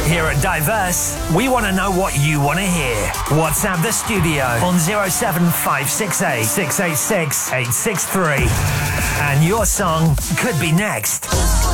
Here at Diverse, we want to know what you want to hear. WhatsApp the studio on 07568 686 863. And your song could be next.